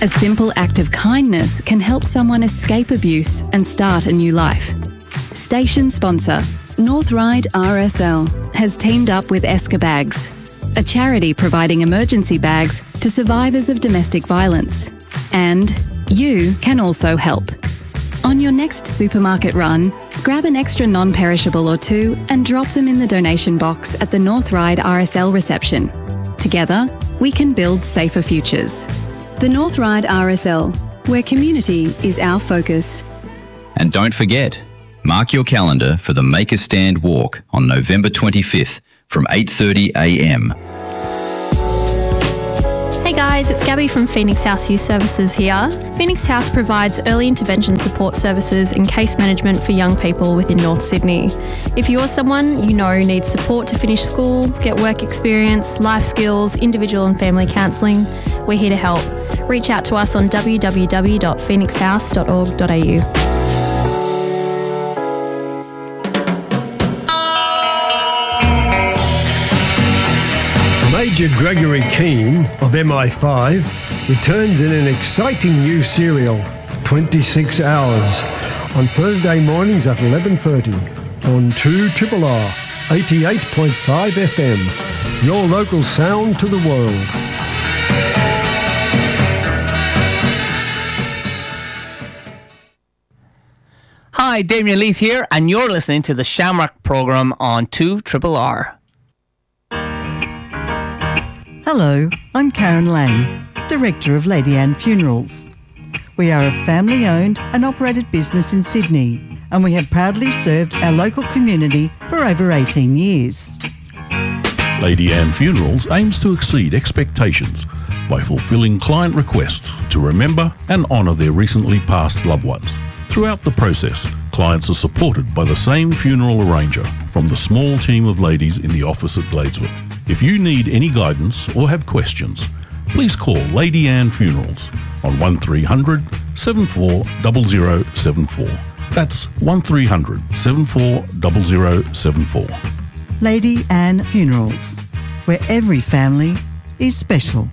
A simple act of kindness can help someone escape abuse and start a new life. Station sponsor, North Ryde RSL, has teamed up with Esker Bags, a charity providing emergency bags to survivors of domestic violence. And you can also help. On your next supermarket run, grab an extra non-perishable or two and drop them in the donation box at the North Ryde RSL reception. Together, we can build safer futures. The North Ryde RSL, where community is our focus. And don't forget, mark your calendar for the Make a Stand walk on November 25th from 8:30 a.m. Hey guys, it's Gabby from Phoenix House Youth Services here. Phoenix House provides early intervention support services and case management for young people within North Sydney. If you're someone you know needs support to finish school, get work experience, life skills, individual and family counselling, we're here to help. Reach out to us on www.phoenixhouse.org.au. Major Gregory Keane of MI5 returns in an exciting new serial, 26 Hours, on Thursday mornings at 11:30 on 2RRR 88.5 FM, your local sound to the world. Hi, Damien Leith here, and you're listening to the Shamrock programme on 2RRR. Hello, I'm Karen Lang, Director of Lady Anne Funerals. We are a family-owned and operated business in Sydney, and we have proudly served our local community for over 18 years. Lady Anne Funerals aims to exceed expectations by fulfilling client requests to remember and honour their recently passed loved ones. Throughout the process, clients are supported by the same funeral arranger from the small team of ladies in the office at Gladesworth. If you need any guidance or have questions, please call Lady Anne Funerals on 1300 740074. That's 1300 740074. Lady Anne Funerals, where every family is special.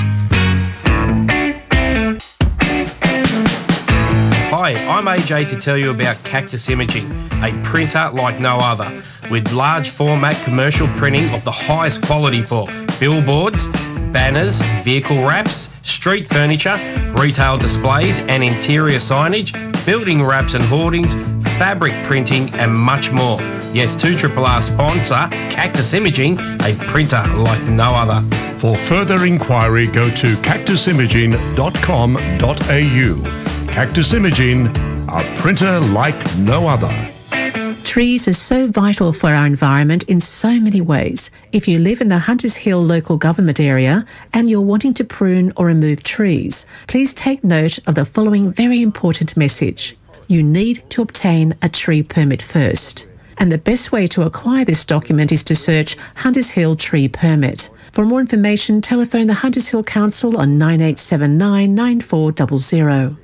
Hi, I'm AJ to tell you about Cactus Imaging, a printer like no other, with large format commercial printing of the highest quality for billboards, banners, vehicle wraps, street furniture, retail displays and interior signage, building wraps and hoardings, fabric printing and much more. Yes, 2RRR sponsor Cactus Imaging, a printer like no other. For further inquiry, go to cactusimaging.com.au. Cactus Imaging, a printer like no other. Trees are so vital for our environment in so many ways. If you live in the Hunters Hill local government area and you're wanting to prune or remove trees, please take note of the following very important message. You need to obtain a tree permit first. And the best way to acquire this document is to search Hunters Hill Tree Permit. For more information, telephone the Hunters Hill Council on 9879 9400.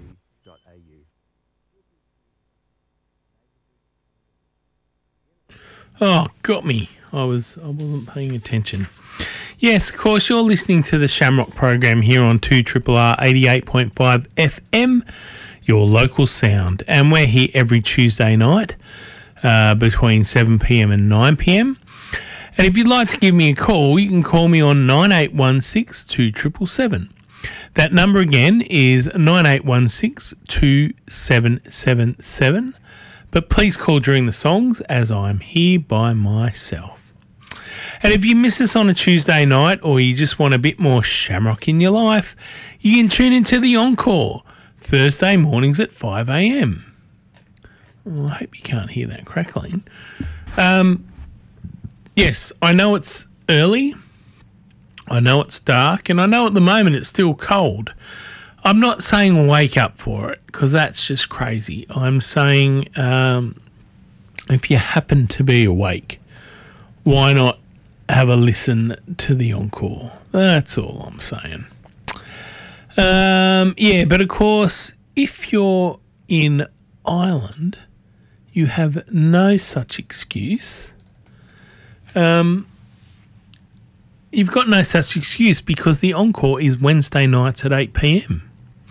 Oh, got me. I wasn't paying attention. Yes, of course, you're listening to the Shamrock program here on 2RRR 88.5 FM, your local sound. And we're here every Tuesday night between 7pm and 9pm. And if you'd like to give me a call, you can call me on 9816 2777. That number again is 9816 2777. But please call during the songs as I'm here by myself. And if you miss us on a Tuesday night or you just want a bit more Shamrock in your life, you can tune into the Encore Thursday mornings at 5am. Well, I hope you can't hear that crackling. Yes, I know it's early, I know it's dark, and I know at the moment it's still cold. I'm not saying wake up for it, because that's just crazy. I'm saying if you happen to be awake, why not have a listen to the Encore? That's all I'm saying. Yeah, but of course, if you're in Ireland, you have no such excuse. You've got no such excuse because the Encore is Wednesday nights at 8pm.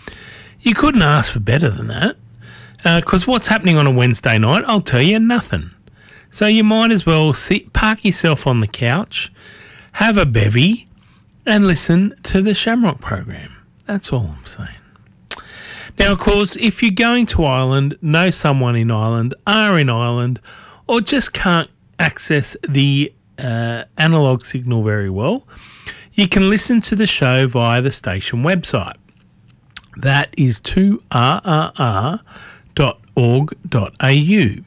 You couldn't ask for better than that. Because what's happening on a Wednesday night? I'll tell you, nothing. So you might as well park yourself on the couch, have a bevy, and listen to the Shamrock program. That's all I'm saying. Now, of course, if you're going to Ireland, know someone in Ireland, are in Ireland, or just can't access the analogue signal very well, you can listen to the show via the station website. That is 2rrr.org.au.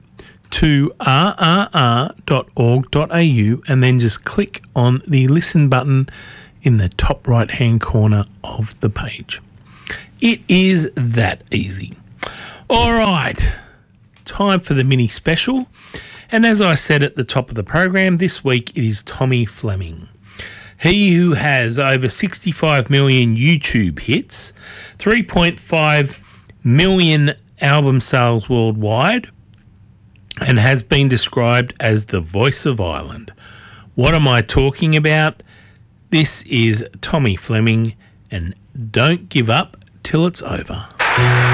2rrr.org.au, and then just click on the listen button in the top right hand corner of the page. It is that easy. All right, time for the mini special. And as I said at the top of the program, this week it is Tommy Fleming. He who has over 65 million YouTube hits, 3.5 million album sales worldwide, and has been described as the voice of Ireland. What am I talking about? This is Tommy Fleming, and Don't Give Up Till It's Over.